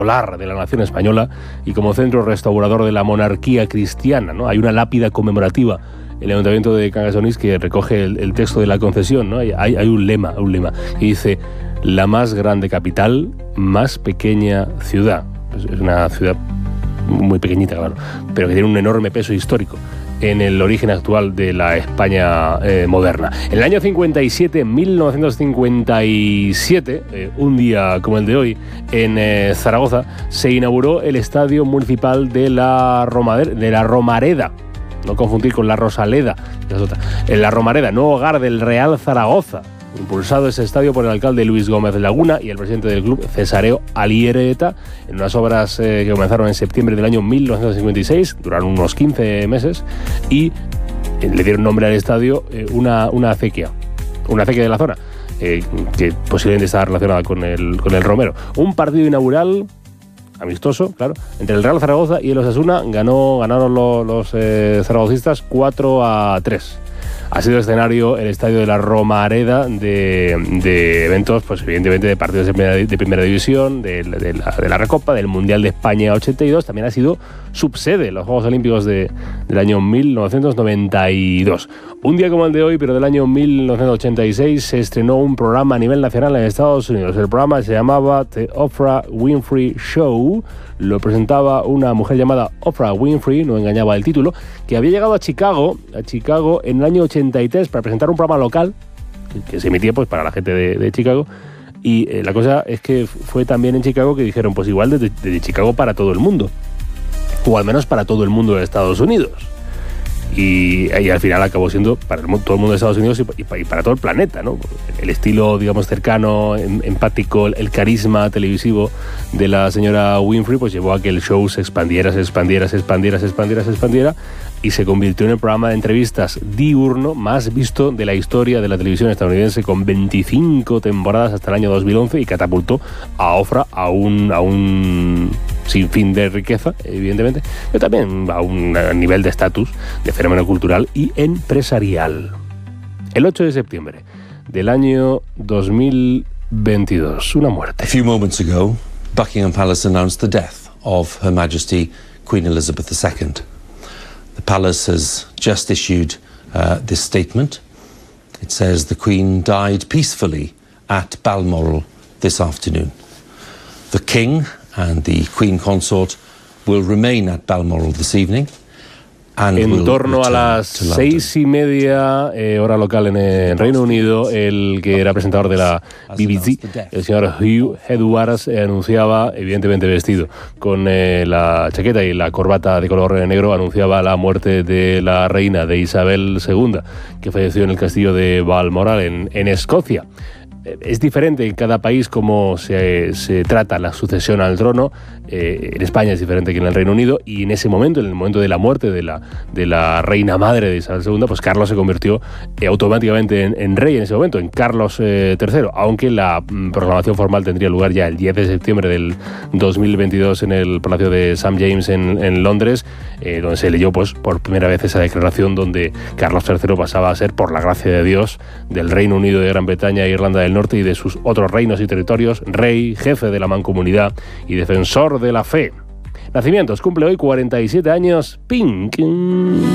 de la nación española y como centro restaurador de la monarquía cristiana, ¿no? Hay una lápida conmemorativa en el Ayuntamiento de Cangas de Onís que recoge el texto de la concesión, ¿no? Hay un lema que dice: la más grande capital, más pequeña ciudad. Es una ciudad muy pequeñita, claro, pero que tiene un enorme peso histórico en el origen actual de la España moderna. En el año 1957, un día como el de hoy, en Zaragoza, se inauguró el Estadio Municipal de la Romareda. No confundir con la Rosaleda, que es otra. En la Romareda, nuevo hogar del Real Zaragoza. Impulsado ese estadio por el alcalde Luis Gómez Laguna y el presidente del club, Cesáreo Aliereta, en unas obras que comenzaron en septiembre del año 1956, duraron unos 15 meses, y le dieron nombre al estadio una acequia de la zona, que posiblemente está relacionada con el Romero. Un partido inaugural amistoso, claro, entre el Real Zaragoza y el Osasuna. Ganaron los zaragocistas 4-3. Ha sido escenario el estadio de la Romareda de eventos, pues evidentemente de partidos de primera división, de la Recopa, del Mundial de España 82. También ha sido subsede de los Juegos Olímpicos del año 1992. Un día como el de hoy, pero del año 1986, se estrenó un programa a nivel nacional en Estados Unidos. El programa se llamaba The Oprah Winfrey Show. Lo presentaba una mujer llamada Oprah Winfrey, no engañaba el título, que había llegado a Chicago en el año 83 para presentar un programa local que se emitía pues para la gente de Chicago. Y la cosa es que fue también en Chicago que dijeron, pues igual desde Chicago para todo el mundo, o al menos para todo el mundo de Estados Unidos. Y al final acabó siendo para todo el mundo de Estados Unidos y para todo el planeta, ¿no? El estilo, digamos, cercano, empático, el carisma televisivo de la señora Winfrey pues llevó a que el show se expandiera y se convirtió en el programa de entrevistas diurno más visto de la historia de la televisión estadounidense, con 25 temporadas hasta el año 2011, y catapultó a Oprah a un sinfín de riqueza, evidentemente, pero también a un nivel de estatus, de fenómeno cultural y empresarial. El 8 de septiembre del año 2022, una muerte. A few moments ago, Buckingham Palace announced the death of Her Majesty Queen Elizabeth II. The palace has just issued this statement. It says the Queen died peacefully at Balmoral this afternoon. The King and the Queen Consort will remain at Balmoral this evening. En torno a las 6:30 hora local en el Reino Unido, el que era presentador de la BBC, el señor Hugh Edwards, anunciaba, evidentemente vestido con la chaqueta y la corbata de color negro, anunciaba la muerte de la reina, de Isabel II, que falleció en el castillo de Balmoral, en Escocia. Es diferente en cada país cómo se trata la sucesión al trono. En España es diferente que en el Reino Unido, y en ese momento, en el momento de la muerte de la reina madre de Isabel II, pues Carlos se convirtió automáticamente en rey en ese momento, en Carlos III, aunque la proclamación formal tendría lugar ya el 10 de septiembre del 2022 en el Palacio de St. James en Londres, donde se leyó pues por primera vez esa declaración donde Carlos III pasaba a ser, por la gracia de Dios, del Reino Unido, de Gran Bretaña e Irlanda del Norte y de sus otros reinos y territorios, rey, jefe de la mancomunidad y defensor de la fe. Nacimientos: cumple hoy 47 años Pink.